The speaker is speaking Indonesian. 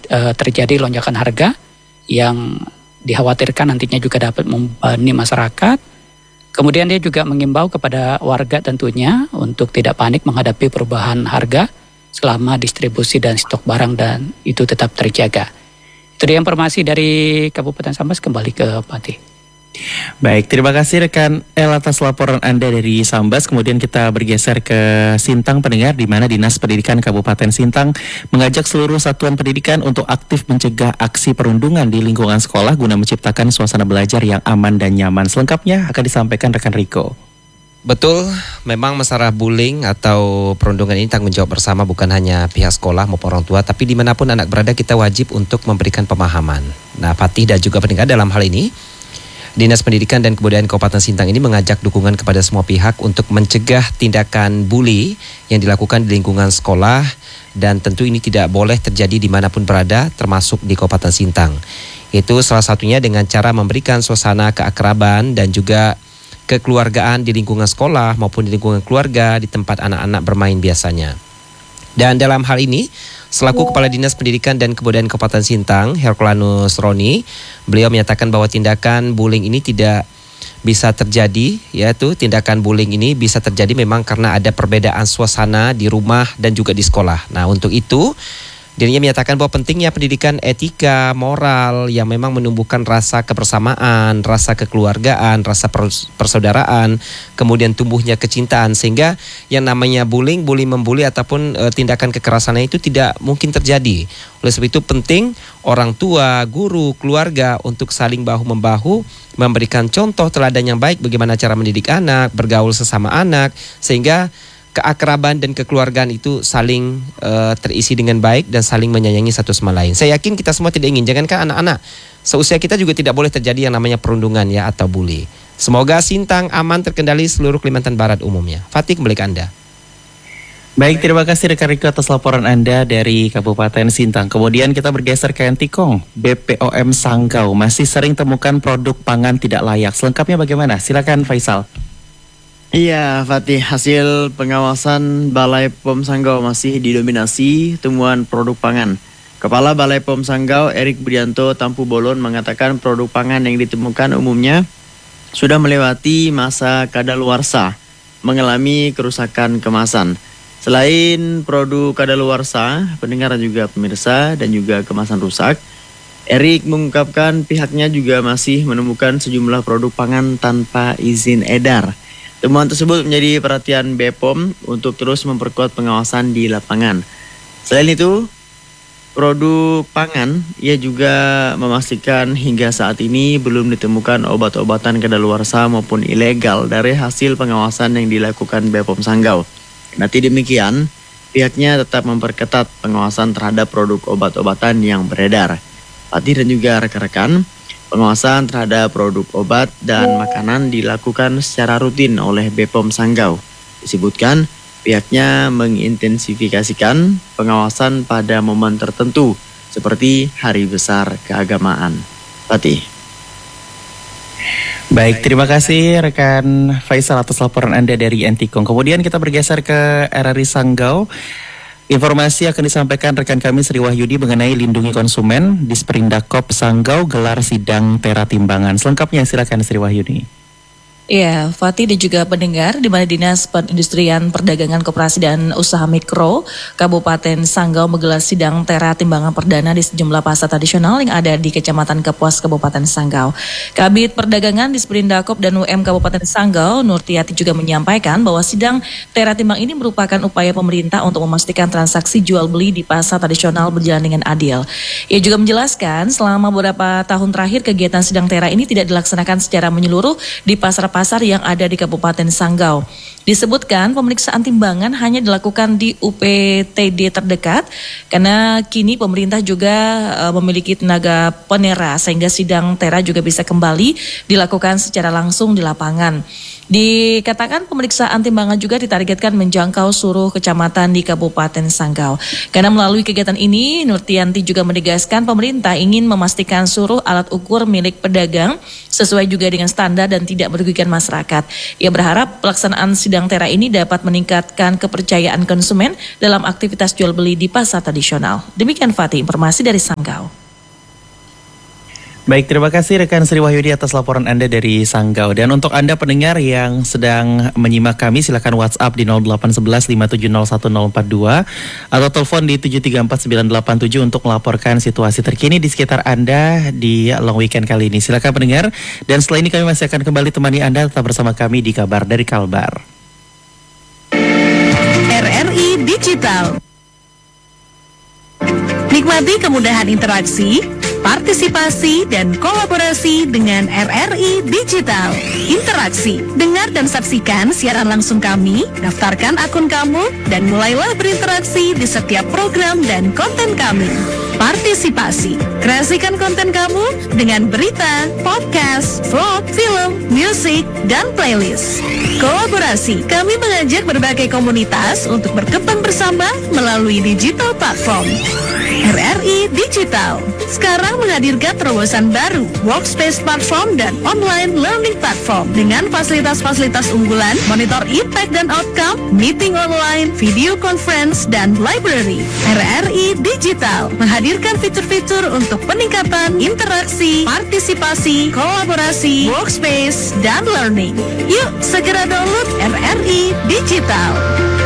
terjadi lonjakan harga yang dikhawatirkan nantinya juga dapat membebani masyarakat. Kemudian dia juga mengimbau kepada warga tentunya untuk tidak panik menghadapi perubahan harga selama distribusi dan stok barang dan itu tetap terjaga. Itu dia informasi dari Kabupaten Sambas, kembali ke Fatih. Baik, terima kasih rekan El atas laporan Anda dari Sambas. Kemudian kita bergeser ke Sintang pendengar, di mana Dinas Pendidikan Kabupaten Sintang mengajak seluruh satuan pendidikan untuk aktif mencegah aksi perundungan di lingkungan sekolah guna menciptakan suasana belajar yang aman dan nyaman. Selengkapnya akan disampaikan rekan Riko. Betul, memang masalah bullying atau perundungan ini tanggung jawab bersama bukan hanya pihak sekolah maupun orang tua, tapi dimanapun anak berada kita wajib untuk memberikan pemahaman. Nah, Fatih dan juga pendengar, dalam hal ini Dinas Pendidikan dan Kebudayaan Kabupaten Sintang ini mengajak dukungan kepada semua pihak untuk mencegah tindakan bully yang dilakukan di lingkungan sekolah, dan tentu ini tidak boleh terjadi dimanapun berada, termasuk di Kabupaten Sintang. Itu salah satunya dengan cara memberikan suasana keakraban dan juga kekeluargaan di lingkungan sekolah maupun di lingkungan keluarga, di tempat anak-anak bermain biasanya. Dan dalam hal ini, selaku Kepala Dinas Pendidikan dan Kebudayaan Kabupaten Sintang, Herculanus Roni, beliau menyatakan bahwa tindakan bullying ini tidak bisa terjadi, yaitu tindakan bullying ini bisa terjadi memang karena ada perbedaan suasana di rumah dan juga di sekolah. Nah, untuk itu dirinya menyatakan bahwa pentingnya pendidikan etika, moral yang memang menumbuhkan rasa kebersamaan, rasa kekeluargaan, rasa persaudaraan, kemudian tumbuhnya kecintaan, sehingga yang namanya bullying membuli ataupun tindakan kekerasannya itu tidak mungkin terjadi. Oleh sebab itu penting orang tua, guru, keluarga untuk saling bahu-membahu, memberikan contoh teladan yang baik bagaimana cara mendidik anak, bergaul sesama anak, sehingga keakraban dan kekeluargaan itu saling terisi dengan baik dan saling menyayangi satu sama lain. Saya yakin kita semua tidak ingin, jangankan anak-anak, seusia kita juga tidak boleh terjadi yang namanya perundungan ya atau bully. Semoga Sintang aman, terkendali, seluruh Kalimantan Barat umumnya. Fatih, kembali ke Anda. Baik, terima kasih rekan Riko atas laporan Anda dari Kabupaten Sintang. Kemudian kita bergeser ke Antikong. BPOM Sanggau masih sering temukan produk pangan tidak layak. Selengkapnya bagaimana? Silakan Faisal. Iya, Fatih, hasil pengawasan Balai POM Sanggau masih didominasi temuan produk pangan. Kepala Balai POM Sanggau, Erik Budianto Tampu Bolon, mengatakan produk pangan yang ditemukan umumnya sudah melewati masa kadaluarsa, mengalami kerusakan kemasan. Selain produk kadaluarsa, pendengar juga pemirsa, dan juga kemasan rusak, Erik mengungkapkan pihaknya juga masih menemukan sejumlah produk pangan tanpa izin edar. Temuan tersebut menjadi perhatian BPOM untuk terus memperkuat pengawasan di lapangan. Selain itu, produk pangan, ia juga memastikan hingga saat ini belum ditemukan obat-obatan kadaluarsa maupun ilegal dari hasil pengawasan yang dilakukan BPOM Sanggau. Kendati demikian, pihaknya tetap memperketat pengawasan terhadap produk obat-obatan yang beredar. Fatih dan juga rekan-rekan, pengawasan terhadap produk obat dan makanan dilakukan secara rutin oleh BPOM Sanggau. Disebutkan, pihaknya mengintensifikasikan pengawasan pada momen tertentu seperti hari besar keagamaan. Fatih. Baik, terima kasih rekan Faisal atas laporan Anda dari Antikong. Kemudian kita bergeser ke RRI Sanggau. Informasi akan disampaikan rekan kami Sri Wahyudi mengenai lindungi konsumen. Disperindakop Sanggau gelar sidang tera timbangan. Selengkapnya silakan Sri Wahyudi. Ya, Fatih dan juga pendengar, di mana Dinas Perindustrian Perdagangan Koperasi dan Usaha Mikro Kabupaten Sanggau menggelar sidang tera timbangan perdana di sejumlah pasar tradisional yang ada di Kecamatan Kapuas, Kabupaten Sanggau. Kabid Perdagangan Disperindakop dan UM Kabupaten Sanggau, Nurtiati, juga menyampaikan bahwa sidang tera timbang ini merupakan upaya pemerintah untuk memastikan transaksi jual beli di pasar tradisional berjalan dengan adil. Ia juga menjelaskan selama beberapa tahun terakhir kegiatan sidang tera ini tidak dilaksanakan secara menyeluruh di pasar yang ada di Kabupaten Sanggau. Disebutkan pemeriksaan timbangan hanya dilakukan di UPTD terdekat karena kini pemerintah juga memiliki tenaga penera sehingga sidang tera juga bisa kembali dilakukan secara langsung di lapangan. Dikatakan pemeriksaan timbangan juga ditargetkan menjangkau seluruh kecamatan di Kabupaten Sanggau. Karena melalui kegiatan ini, Nurtianti juga menegaskan pemerintah ingin memastikan seluruh alat ukur milik pedagang sesuai juga dengan standar dan tidak merugikan masyarakat. Ia berharap pelaksanaan sidang Sidang Tera ini dapat meningkatkan kepercayaan konsumen dalam aktivitas jual beli di pasar tradisional. Demikian Fatih, informasi dari Sanggau. Baik, terima kasih rekan Sri Wahyudi atas laporan Anda dari Sanggau. Dan untuk Anda pendengar yang sedang menyimak kami, silakan WhatsApp di 0811 5701042 atau telepon di 734987 untuk melaporkan situasi terkini di sekitar Anda di long weekend kali ini. Silakan pendengar. Dan setelah ini kami masih akan kembali temani Anda tetap bersama kami di Kabar dari Kalbar. RRI Digital. Nikmati kemudahan interaksi, partisipasi, dan kolaborasi dengan RRI Digital. Interaksi, dengar dan saksikan siaran langsung kami, daftarkan akun kamu, dan mulailah berinteraksi di setiap program dan konten kami. Partisipasi, kreasikan konten kamu dengan berita, podcast, vlog, film, musik, dan playlist. Kolaborasi, kami mengajak berbagai komunitas untuk berkembang bersama melalui digital platform. RRI Digital sekarang menghadirkan terobosan baru, workspace platform dan online learning platform dengan fasilitas-fasilitas unggulan, monitor impact dan outcome, meeting online, video conference, dan library. RRI Digital menghadirkan fitur-fitur untuk peningkatan interaksi, partisipasi, kolaborasi, workspace, dan learning. Yuk segera download RRI Digital.